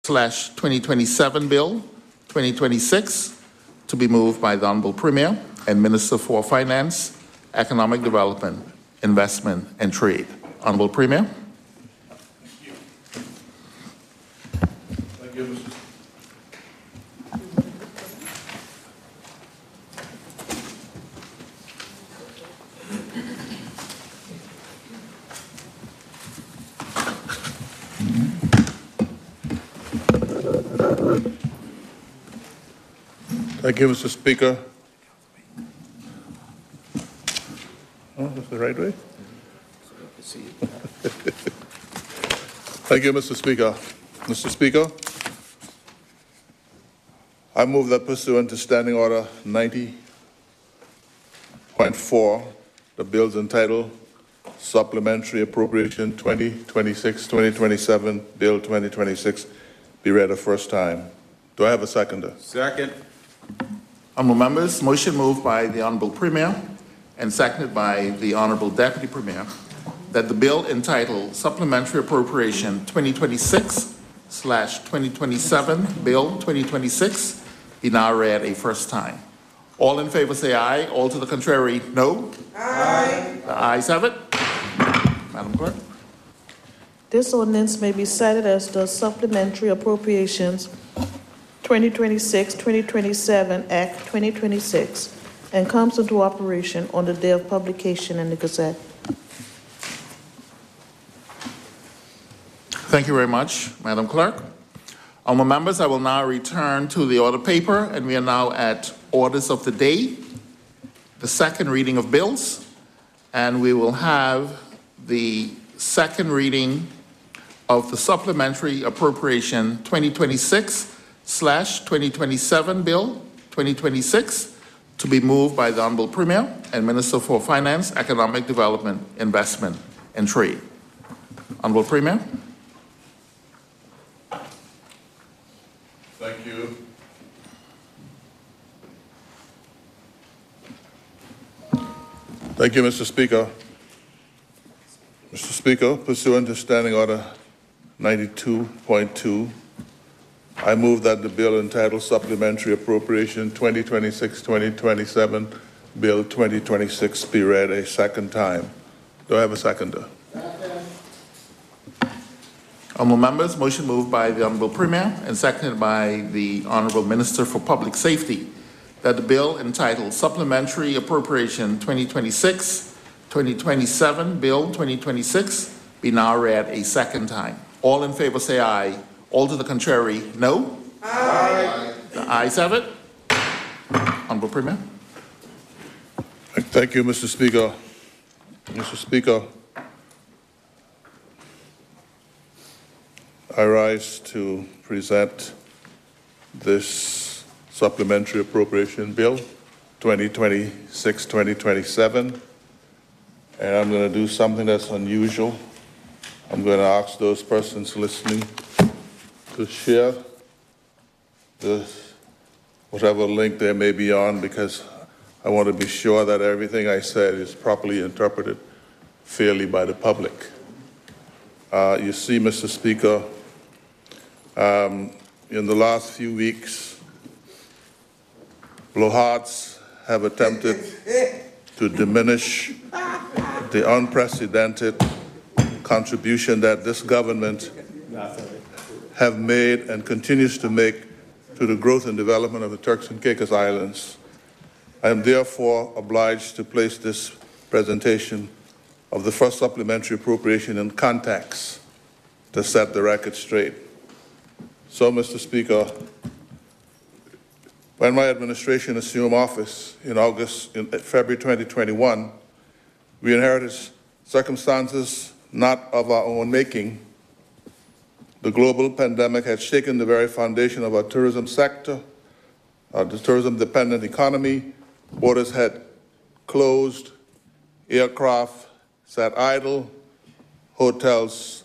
2026/2027 Bill 2026 to be moved by the Honorable Premier and Minister for Finance, Economic Development, Investment and Trade. Honorable Premier. Thank you, Mr. Thank you, Mr. Speaker. Oh, that's the right way? Thank you, Mr. Speaker. Mr. Speaker, I move that pursuant to Standing Order 90.4, the bills entitled Supplementary Appropriation 2026-2027, Bill 2026, be read a first time. Do I have a seconder? Second. Honorable members, motion moved by the Honorable Premier and seconded by the Honorable Deputy Premier that the bill entitled Supplementary Appropriation 2026/2027, Bill 2026, be now read a first time. All in favor say aye. All to the contrary, no. Aye. The ayes have it. Madam Clerk. This ordinance may be cited as the Supplementary Appropriations 2026-2027 Act 2026 and comes into operation on the day of publication in the Gazette. Thank you very much, Madam Clerk. Honorable members, I will now return to the order paper, and we are now at orders of the day, the second reading of bills, and we will have the second reading of the Supplementary Appropriation 2026/2027 Bill 2026 to be moved by the Honorable Premier and Minister for Finance, Economic Development, Investment and Trade. Honorable Premier. Thank you. Thank you, Mr. Speaker. Mr. Speaker, pursuant to Standing Order 92.2, I move that the bill entitled Supplementary Appropriation 2026-2027, Bill 2026, be read a second time. Do I have a seconder? Honorable members, motion moved by the Honorable Premier and seconded by the Honorable Minister for Public Safety that the bill entitled Supplementary Appropriation 2026-2027, Bill 2026, be now read a second time. All in favor say aye. All to the contrary, no. Aye. The ayes have it. Honorable Premier. Thank you, Mr. Speaker. Mr. Speaker, I rise to present this Supplementary Appropriation Bill 2026-2027, and I'm going to do something that's unusual. I'm going to ask those persons listening to share whatever link they may be on, because I want to be sure that everything I said is properly interpreted fairly by the public. You see, Mr. Speaker, in the last few weeks, blowhards have attempted to diminish the unprecedented contribution that this government have made and continues to make to the growth and development of the Turks and Caicos Islands. I am therefore obliged to place this presentation of the first supplementary appropriation in context to set the record straight. So, Mr. Speaker, when my administration assumed office in February 2021, we inherited circumstances not of our own making. The global pandemic had shaken the very foundation of our tourism sector, the tourism-dependent economy. Borders had closed, aircraft sat idle, hotels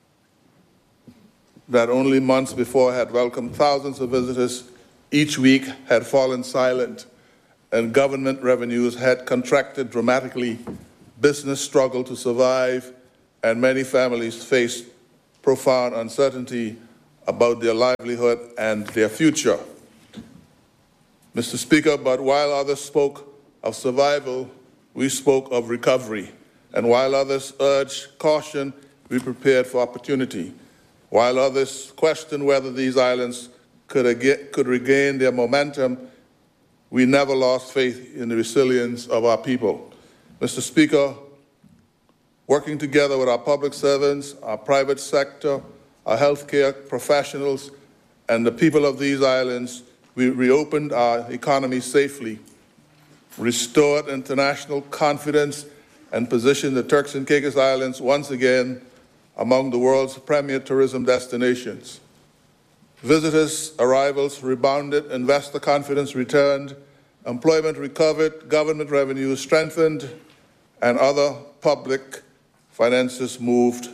that only months before had welcomed thousands of visitors each week had fallen silent, and government revenues had contracted dramatically. Business struggled to survive, and many families faced profound uncertainty about their livelihood and their future. Mr. Speaker, but while others spoke of survival, we spoke of recovery. And while others urged caution, we prepared for opportunity. While others questioned whether these islands could regain their momentum, we never lost faith in the resilience of our people. Mr. Speaker, working together with our public servants, our private sector, our healthcare professionals, and the people of these islands, we reopened our economy safely, restored international confidence, and positioned the Turks and Caicos Islands once again among the world's premier tourism destinations. Visitors' arrivals rebounded, investor confidence returned, employment recovered, government revenues strengthened, and our public finances moved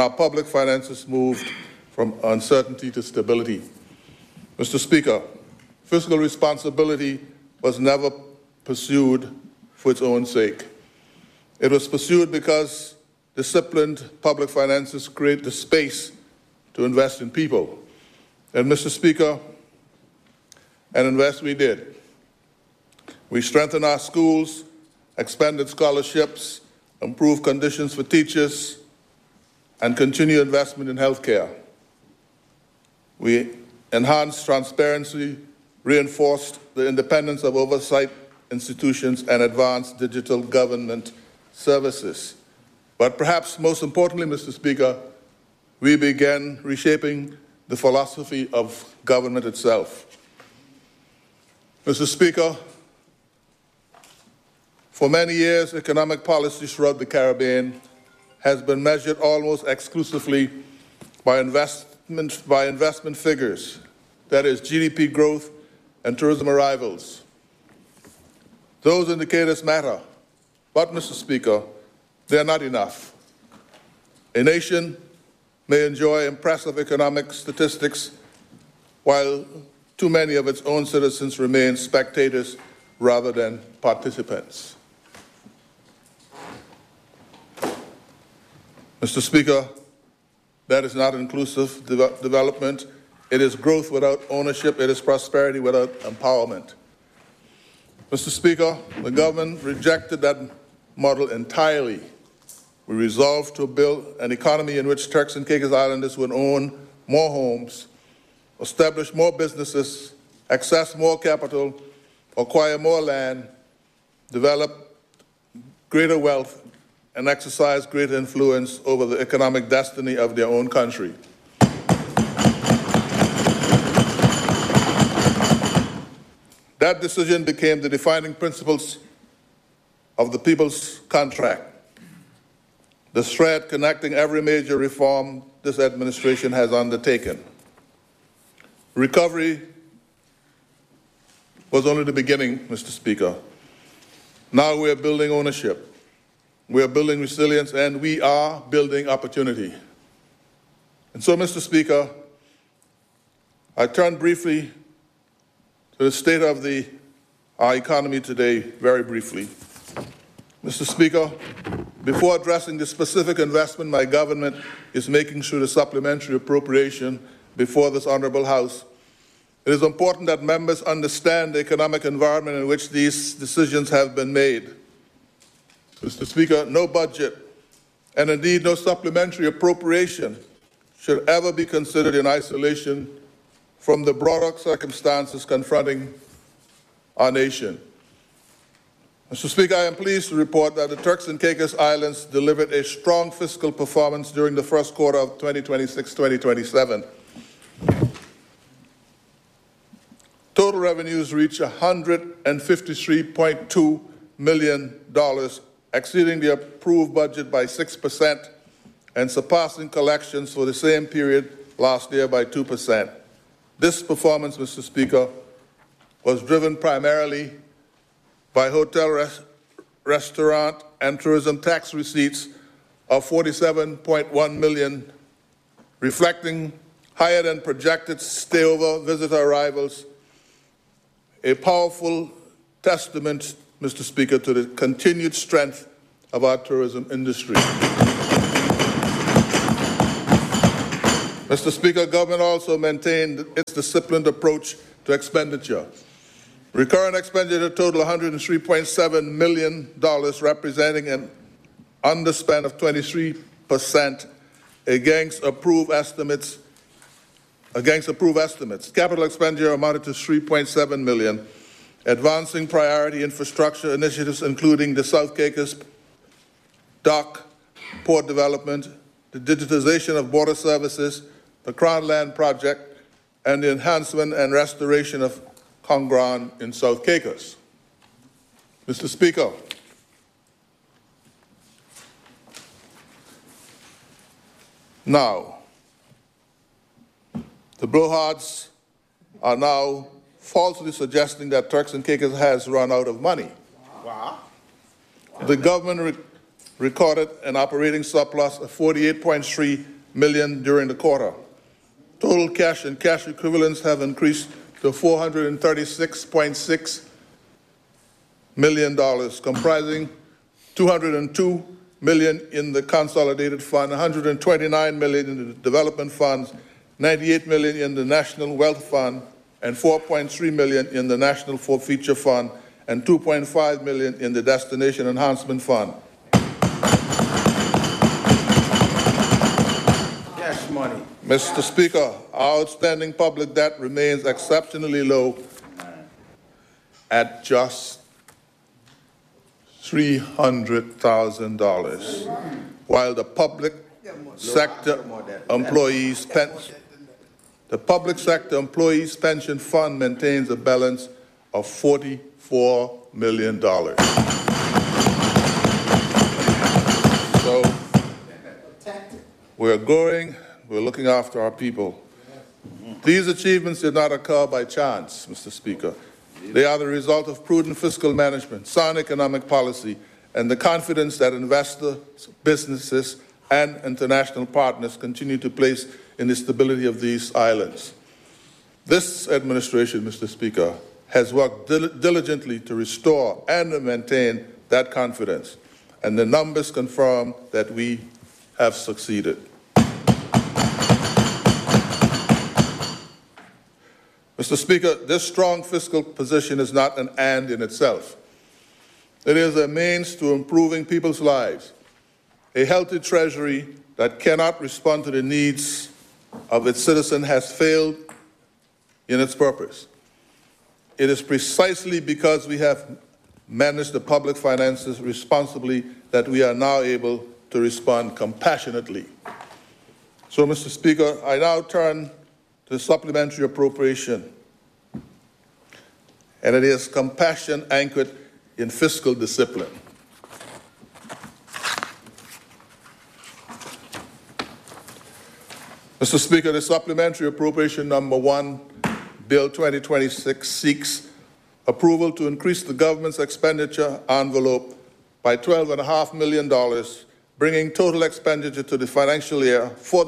from uncertainty to stability. Mr. Speaker, fiscal responsibility was never pursued for its own sake. It was pursued because disciplined public finances create the space to invest in people. And Mr. Speaker, and invest we did. We strengthened our schools, expanded scholarships, improved conditions for teachers, and continued investment in healthcare. We enhanced transparency, reinforced the independence of oversight institutions, and advanced digital government services. But perhaps most importantly, Mr. Speaker, we began reshaping the philosophy of government itself. Mr. Speaker, for many years, economic policy throughout the Caribbean has been measured almost exclusively by investment figures, that is GDP growth and tourism arrivals. Those indicators matter, but Mr. Speaker, they're not enough. A nation may enjoy impressive economic statistics while too many of its own citizens remain spectators rather than participants. Mr. Speaker, that is not inclusive development. It is growth without ownership. It is prosperity without empowerment. Mr. Speaker, the government rejected that model entirely. We resolved to build an economy in which Turks and Caicos Islanders would own more homes, establish more businesses, access more capital, acquire more land, develop greater wealth, and exercise greater influence over the economic destiny of their own country. That decision became the defining principles of the People's Contract, the thread connecting every major reform this administration has undertaken. Recovery was only the beginning, Mr. Speaker. Now we are building ownership, we are building resilience, and we are building opportunity. And so, Mr. Speaker, I turn briefly to the state of our economy today, very briefly. Mr. Speaker, before addressing the specific investment my government is making through the supplementary appropriation before this Honorable House, it is important that members understand the economic environment in which these decisions have been made. Mr. Speaker, no budget, and indeed no supplementary appropriation, should ever be considered in isolation from the broader circumstances confronting our nation. Mr. Speaker, I am pleased to report that the Turks and Caicos Islands delivered a strong fiscal performance during the first quarter of 2026-2027. Total revenues reached $153.2 million, exceeding the approved budget by 6% and surpassing collections for the same period last year by 2%. This performance, Mr. Speaker, was driven primarily by hotel, restaurant, and tourism tax receipts of $47.1 million, reflecting higher than projected stayover visitor arrivals, a powerful testament, Mr. Speaker, to the continued strength of our tourism industry. Mr. Speaker, government also maintained its disciplined approach to expenditure. Recurrent expenditure total $103.7 million, representing an underspend of 23% against approved estimates. Capital expenditure amounted to $3.7 million, advancing priority infrastructure initiatives including the South Caicos Dock, port development, the digitization of border services, the Crown Land Project, and the enhancement and restoration of Congron in South Caicos. Mr. Speaker, now, the blowhards are now falsely suggesting that Turks and Caicos has run out of money. Wow. The government recorded an operating surplus of $48.3 million during the quarter. Total cash and cash equivalents have increased to $436.6 million, comprising $202 million in the consolidated fund, $129 million in the development funds, $98 million in the National Wealth Fund, and $4.3 million in the National Forfeiture Fund, and $2.5 million in the Destination Enhancement Fund. Yes, money. Mr. Speaker, our outstanding public debt remains exceptionally low at just $300,000, while the public sector employees pension fund maintains a balance of $44 million. So we're growing, we're looking after our people. These achievements did not occur by chance, Mr. Speaker. They are the result of prudent fiscal management, sound economic policy, and the confidence that investors, businesses, and international partners continue to place in the stability of these islands. This administration, Mr. Speaker, has worked diligently to restore and maintain that confidence, and the numbers confirm that we have succeeded. Mr. Speaker, this strong fiscal position is not an end in itself. It is a means to improving people's lives. A healthy treasury that cannot respond to the needs of its citizens has failed in its purpose. It is precisely because we have managed the public finances responsibly that we are now able to respond compassionately. So, Mr. Speaker, I now turn to supplementary appropriation, and it is compassion anchored in fiscal discipline. Mr. Speaker, the supplementary appropriation number 1, Bill 2026, seeks approval to increase the government's expenditure envelope by $12.5 million, bringing total expenditure to the financial year,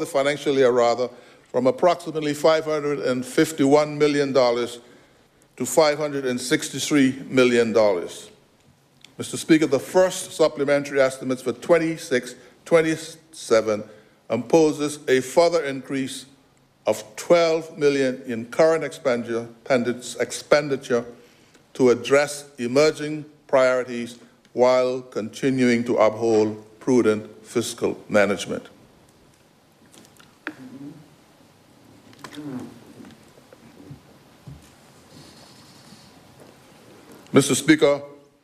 from approximately $551 million to $563 million. Mr. Speaker, the first supplementary estimates for 26-27 imposes a further increase of $12 million in current expenditure to address emerging priorities while continuing to uphold prudent fiscal management. Mr. Speaker,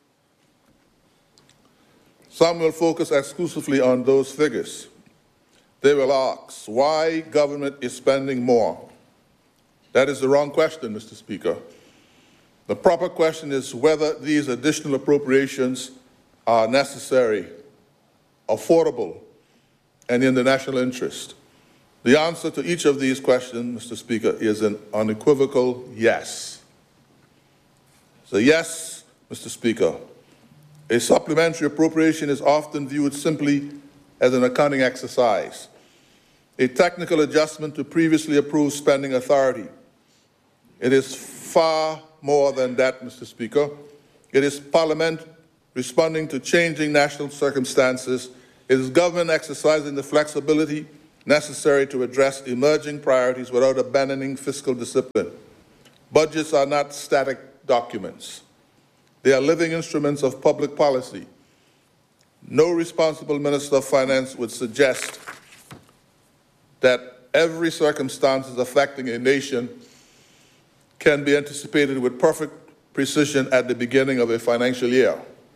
some will focus exclusively on those figures. They will ask why government is spending more. That is the wrong question, Mr. Speaker. The proper question is whether these additional appropriations are necessary, affordable, and in the national interest. The answer to each of these questions, Mr. Speaker, is an unequivocal yes. So yes, Mr. Speaker, a supplementary appropriation is often viewed simply as an accounting exercise, a technical adjustment to previously approved spending authority. It is far more than that, Mr. Speaker. It is Parliament responding to changing national circumstances. It is government exercising the flexibility necessary to address emerging priorities without abandoning fiscal discipline. Budgets are not static documents. They are living instruments of public policy. No responsible Minister of Finance would suggest that every circumstance affecting a nation can be anticipated with perfect precision at the beginning of a financial year.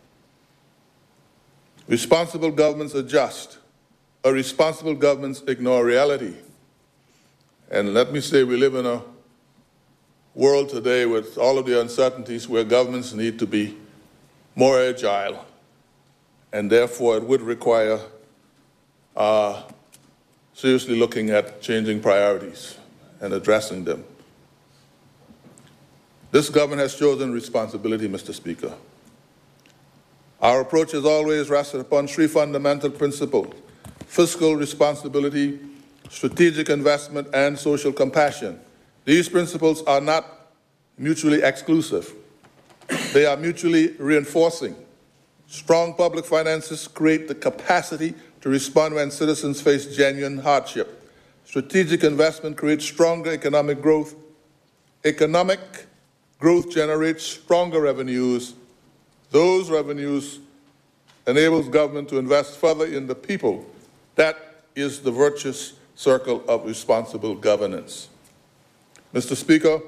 Responsible governments adjust. Irresponsible governments ignore reality. And let me say, we live in a world today with all of the uncertainties where governments need to be more agile, and therefore it would require seriously looking at changing priorities and addressing them. This government has chosen responsibility, Mr. Speaker. Our approach has always rested upon three fundamental principles: fiscal responsibility, strategic investment, and social compassion. These principles are not mutually exclusive. They are mutually reinforcing. Strong public finances create the capacity to respond when citizens face genuine hardship. Strategic investment creates stronger economic growth. Economic growth generates stronger revenues. Those revenues enables government to invest further in the people. That is the virtuous circle of responsible governance. Mr. Speaker,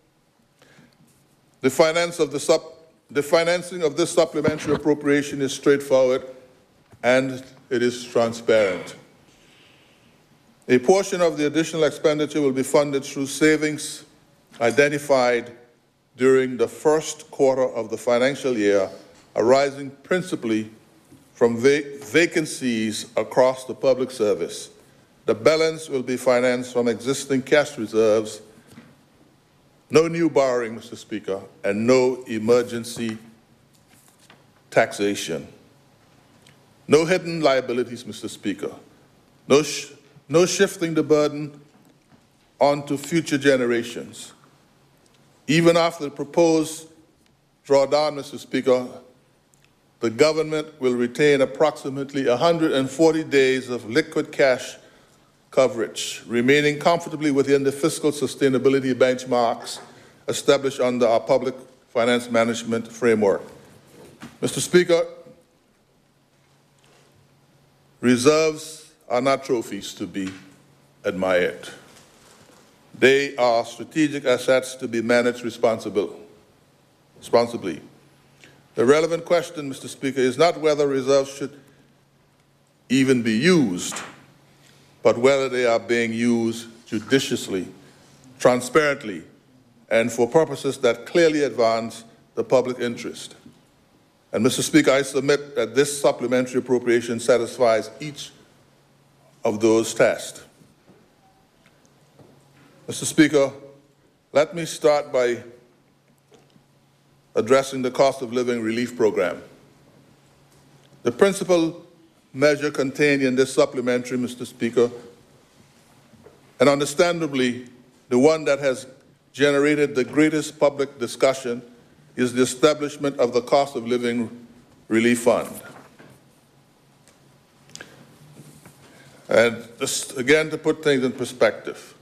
the financing of this supplementary appropriation is straightforward and it is transparent. A portion of the additional expenditure will be funded through savings identified during the first quarter of the financial year, arising principally from vacancies across the public service. The balance will be financed from existing cash reserves, no new borrowing, Mr. Speaker, and no emergency taxation. No hidden liabilities, Mr. Speaker. No shifting the burden onto future generations. Even after the proposed drawdown, Mr. Speaker, the government will retain approximately 140 days of liquid cash coverage, remaining comfortably within the fiscal sustainability benchmarks established under our public finance management framework. Mr. Speaker, reserves are not trophies to be admired. They are strategic assets to be managed responsibly. The relevant question, Mr. Speaker, is not whether reserves should even be used, but whether they are being used judiciously, transparently, and for purposes that clearly advance the public interest. And Mr. Speaker, I submit that this supplementary appropriation satisfies each of those tests. Mr. Speaker, let me start by addressing the cost of living relief program. The principal measure contained in this supplementary, Mr. Speaker, and understandably the one that has generated the greatest public discussion, is the establishment of the Cost of Living Relief Fund. And just again, to put things in perspective,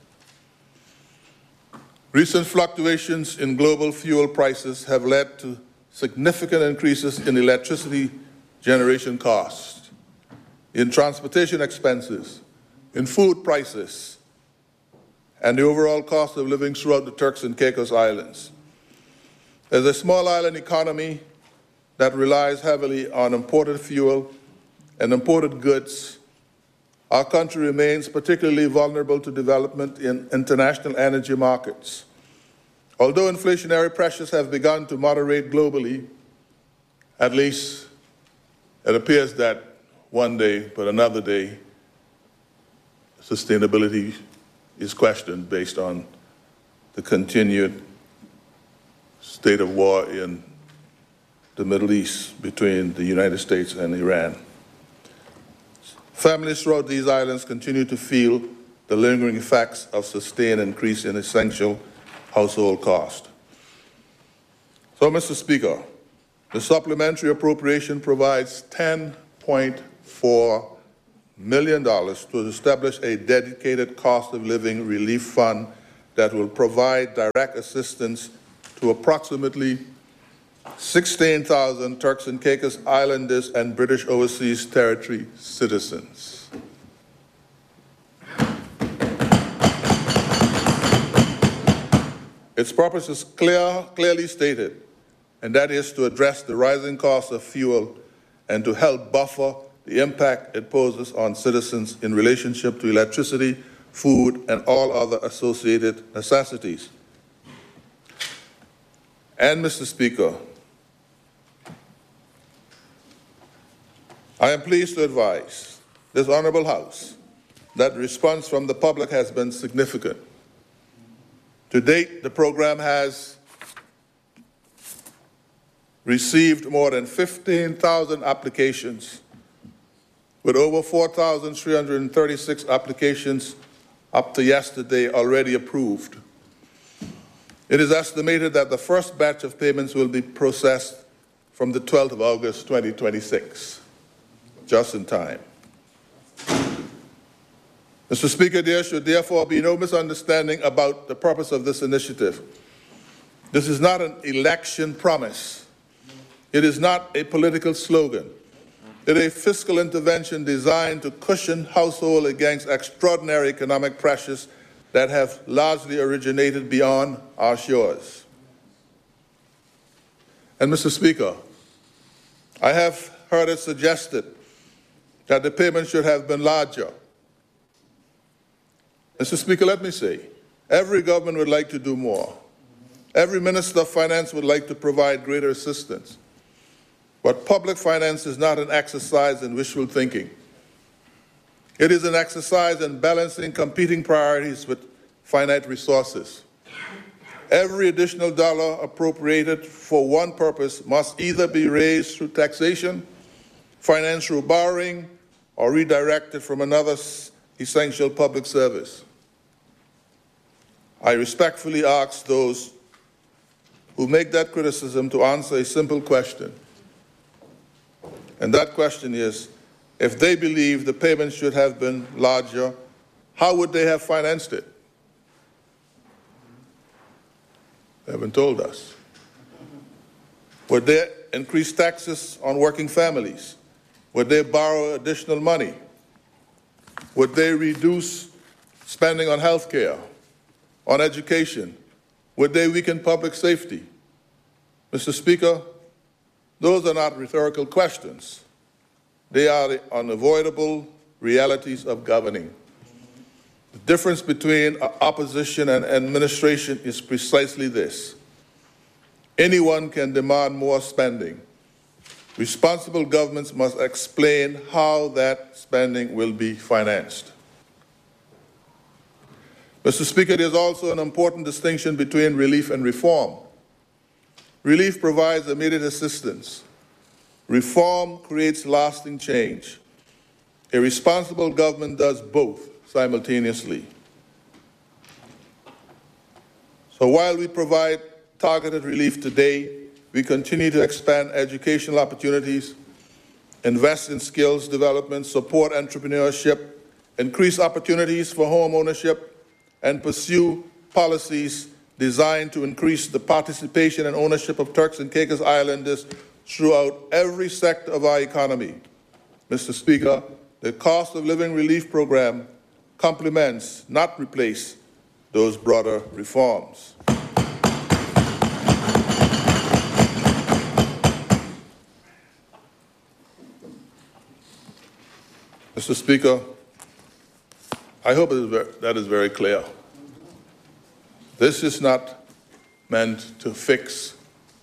recent fluctuations in global fuel prices have led to significant increases in electricity generation costs, in transportation expenses, in food prices, and the overall cost of living throughout the Turks and Caicos Islands. As a small island economy that relies heavily on imported fuel and imported goods, our country remains particularly vulnerable to development in international energy markets. Although inflationary pressures have begun to moderate globally, at least it appears that one day, but another day, sustainability is questioned based on the continued state of war in the Middle East between the United States and Iran. Families throughout these islands continue to feel the lingering effects of sustained increase in essential household cost. So, Mr. Speaker, the supplementary appropriation provides $10.4 million to establish a dedicated cost of living relief fund that will provide direct assistance to approximately 16,000 Turks and Caicos Islanders and British Overseas Territory citizens. Its purpose is clearly stated, and that is to address the rising cost of fuel and to help buffer the impact it poses on citizens in relationship to electricity, food, and all other associated necessities. And, Mr. Speaker, I am pleased to advise this Honorable House that the response from the public has been significant. To date, the program has received more than 15,000 applications, with over 4,336 applications up to yesterday already approved. It is estimated that the first batch of payments will be processed from the 12th of August, 2026, just in time. Mr. Speaker, there should therefore be no misunderstanding about the purpose of this initiative. This is not an election promise. It is not a political slogan. It is a fiscal intervention designed to cushion households against extraordinary economic pressures that have largely originated beyond our shores. And, Mr. Speaker, I have heard it suggested that the payment should have been larger. Mr. Speaker, let me say, every government would like to do more. Every Minister of Finance would like to provide greater assistance. But public finance is not an exercise in wishful thinking. It is an exercise in balancing competing priorities with finite resources. Every additional dollar appropriated for one purpose must either be raised through taxation, financial borrowing, or redirected from another essential public service. I respectfully ask those who make that criticism to answer a simple question. And that question is, if they believe the payment should have been larger, how would they have financed it? They haven't told us. Would they increase taxes on working families? Would they borrow additional money? Would they reduce spending on health care, on education? Would they weaken public safety? Mr. Speaker, those are not rhetorical questions. They are the unavoidable realities of governing. The difference between opposition and administration is precisely this. Anyone can demand more spending. Responsible governments must explain how that spending will be financed. Mr. Speaker, there's also an important distinction between relief and reform. Relief provides immediate assistance. Reform creates lasting change. A responsible government does both simultaneously. So while we provide targeted relief today, we continue to expand educational opportunities, invest in skills development, support entrepreneurship, increase opportunities for home ownership, and pursue policies designed to increase the participation and ownership of Turks and Caicos Islanders throughout every sector of our economy. Mr. Speaker, the cost of living relief program complements, not replace, those broader reforms. Mr. Speaker, I hope that is very clear. This is not meant to fix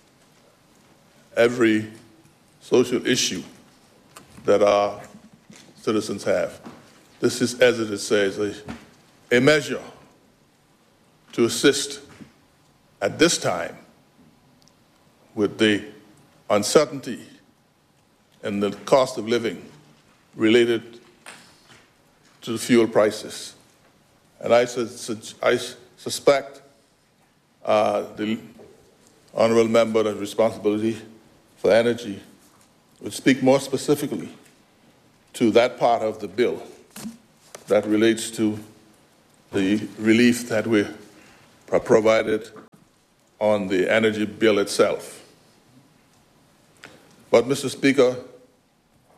every social issue that our citizens have. This is, as it says, a measure to assist at this time with the uncertainty and the cost of living related to the fuel prices. And I suspect the honorable member of responsibility for energy would speak more specifically to that part of the bill that relates to the relief that we provided on the energy bill itself. But, Mr. Speaker,